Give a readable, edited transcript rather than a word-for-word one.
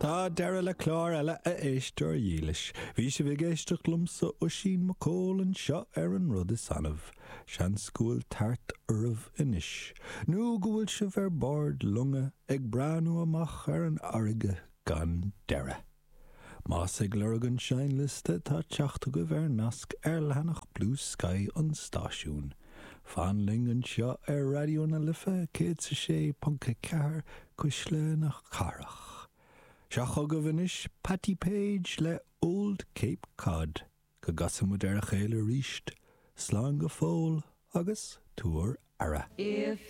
Tá deire le chlár eile a éistear dílis. Bhí sé bhí géisteach lumsa ó sin macól an seo an rud is anmh. Sean scúil tart urbh inis. Nú gúil se bhar bord lunga ag breanú amach an airige gan deire. Más ag lurgan sein liste tá teachta go bhar nasc lehanach Blue Sky an stáisiún. Fanling an seo radio na lifa 106.4 cuisle nach carach. Seach go bhanis Patty Page le Old Cape Cod. Go gasamú ar a chéile ríist, slán go fól agus túr ara.